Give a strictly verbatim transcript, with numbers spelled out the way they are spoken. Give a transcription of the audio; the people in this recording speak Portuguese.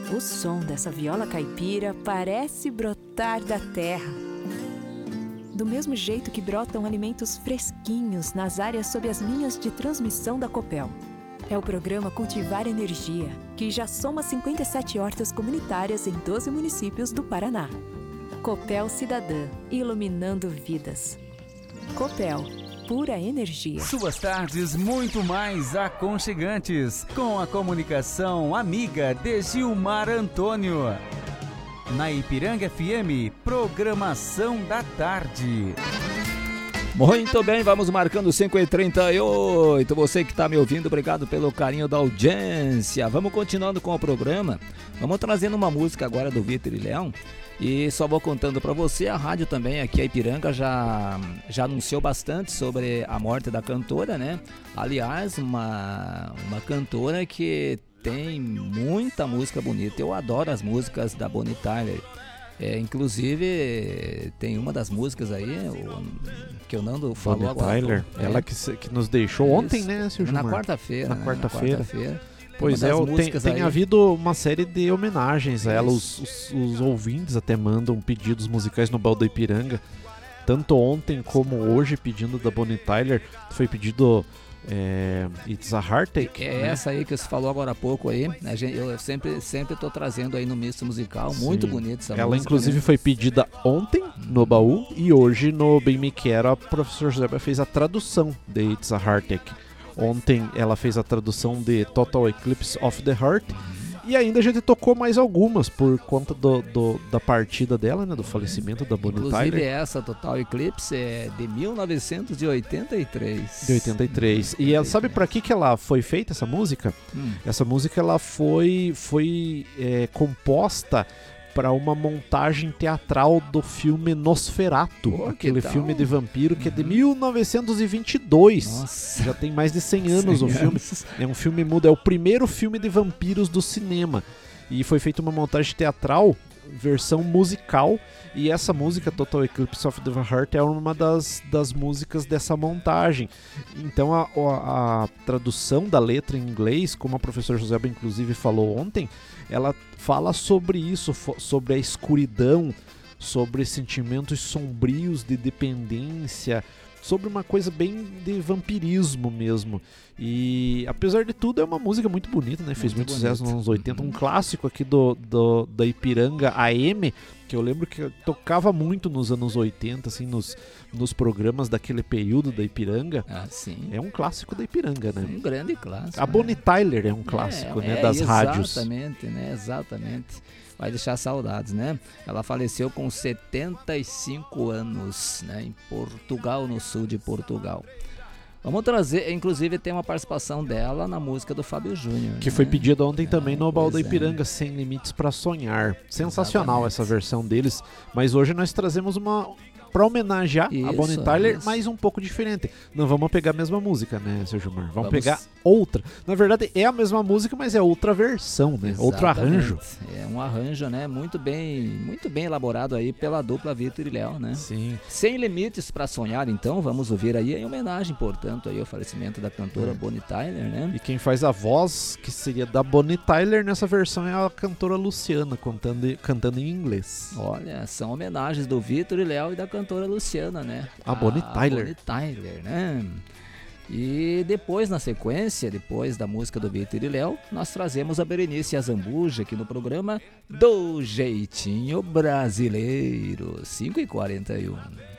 O som dessa viola caipira parece brotar da terra. Do mesmo jeito que brotam alimentos fresquinhos nas áreas sob as linhas de transmissão da Copel. É o programa Cultivar Energia, que já soma cinquenta e sete hortas comunitárias em doze municípios do Paraná. Copel Cidadã, iluminando vidas. Copel, pura energia. Suas tardes muito mais aconchegantes, com a comunicação amiga de Gilmar Antônio. Na Ipiranga F M, programação da tarde. Muito bem, vamos marcando cinco e trinta e oito. Você que está me ouvindo, obrigado pelo carinho da audiência. Vamos continuando com o programa. Vamos trazendo uma música agora do Vitor e Leão. E só vou contando para você, a rádio também aqui, a Ipiranga, já, já anunciou bastante sobre a morte da cantora, né? Aliás, uma, uma cantora que tem muita música bonita. Eu adoro as músicas da Bonnie Tyler. É, inclusive, tem uma das músicas aí, o, que o Nando falou Bonnie agora. Tyler, é, ela que, que nos deixou isso, ontem, né, seu Gilmar? Na quarta-feira. Na né, quarta-feira. Na quarta-feira. Pois é, tem, tem havido uma série de homenagens a ela. Os, os, os ouvintes até mandam pedidos musicais no Baú da Ipiranga. Tanto ontem como hoje, pedindo da Bonnie Tyler. Foi pedido é, It's a Heartache. É, né? Essa aí que você falou agora há pouco aí. Né, eu sempre, sempre tô trazendo aí no misto musical. Sim. Muito bonito essa ela, música. Ela inclusive né? foi pedida ontem no Baú. E hoje no Bem Me Quero, a professora José fez a tradução de It's a Heartache. Ontem ela fez a tradução de Total Eclipse of the Heart. E ainda a gente tocou mais algumas por conta do, do, da partida dela, né? Do falecimento da Bonnie Tyler. Inclusive essa Total Eclipse é de mil novecentos e oitenta e três. De oitenta e três. E ela, sabe pra que, que ela foi feita, essa música? Hum. Essa música ela foi, foi é, composta para uma montagem teatral do filme Nosferatu, oh, aquele filme de vampiro que uhum. é de mil novecentos e vinte e dois. Nossa. Já tem mais de cem anos cem o filme. Anos. É um filme mudo, é o primeiro filme de vampiros do cinema. E foi feita uma montagem teatral, versão musical, e essa música, Total Eclipse of the Heart, é uma das, das músicas dessa montagem. Então a, a, a tradução da letra em inglês, como a professora Joseba inclusive falou ontem, ela fala sobre isso, sobre a escuridão, sobre sentimentos sombrios de dependência, sobre uma coisa bem de vampirismo mesmo. E apesar de tudo é uma música muito bonita, né? Fez muito, muito sucesso nos anos oitenta, um clássico aqui do, do, da Ipiranga A M, que eu lembro que tocava muito nos anos oitenta, assim, nos, nos programas daquele período da Ipiranga. Ah, sim. É um clássico da Ipiranga, né? Um grande clássico. A Bonnie Tyler é um clássico, é, né? É, das exatamente, rádios. Exatamente, né? Exatamente. Vai deixar saudades, né? Ela faleceu com setenta e cinco anos, né? Em Portugal, no sul de Portugal. Vamos trazer, inclusive tem uma participação dela na música do Fábio Júnior. Que né? foi pedida ontem é, também no Baú da Ipiranga, é. Sem Limites pra Sonhar. Sensacional Exatamente. Essa versão deles. Mas hoje nós trazemos uma... pra homenagear isso, a Bonnie Tyler, isso. mas um pouco diferente. Não vamos pegar a mesma música, né, seu Gilmar? Vamos, vamos pegar outra. Na verdade, é a mesma música, mas é outra versão, né? Exatamente. Outro arranjo. É um arranjo, né? Muito bem, muito bem elaborado aí pela dupla Vitor e Léo, né? Sim. Sem Limites pra Sonhar, então, vamos ouvir aí em homenagem, portanto, aí ao falecimento da cantora é. Bonnie Tyler, né? E quem faz a voz, que seria da Bonnie Tyler nessa versão, é a cantora Luciana, cantando, cantando em inglês. Olha, são homenagens do Vitor e Léo e da cantora cantora Luciana, né? A Bonnie Tyler. Bonnie Tyler, né? E depois, na sequência, depois da música do Vitor e Léo, nós trazemos a Berenice Azambuja aqui no programa Do Jeitinho Brasileiro, cinco e quarenta e um.